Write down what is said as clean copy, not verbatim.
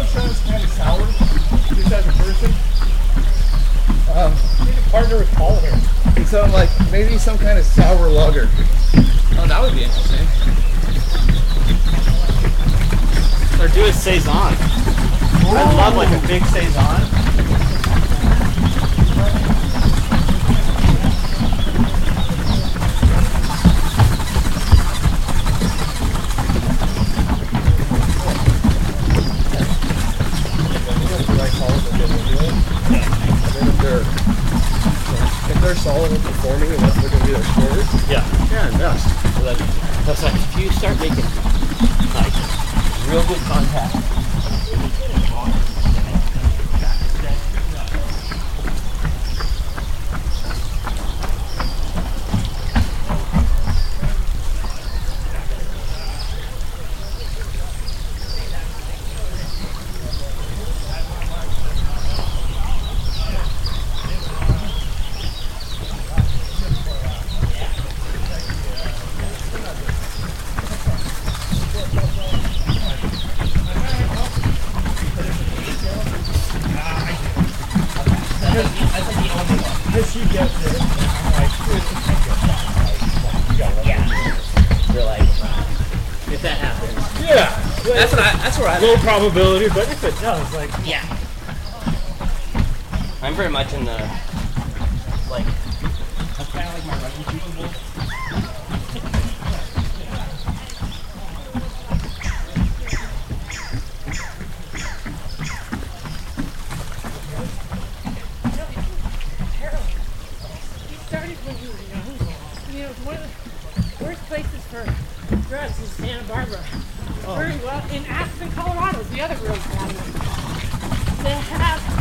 Sean's kind of sour, just as a person. Need a partner with Paul here. And so, like, maybe some kind of sour lager. Oh, that would be interesting. Or do a saison. I love like a big saison. If they're solid and performing, and that's going to be their sport. Yeah, yes. So that's like if you start making like real good contact. Because she gets it, I'm like, You're like, if that happens. yeah. That's where I Low probability, but if it does, like, yeah. I'm very much in the like that's kinda like my rugby Super Bowl. One of the worst places for drugs is Santa Barbara. Very well, in Aspen, Colorado is the other real bad one. They have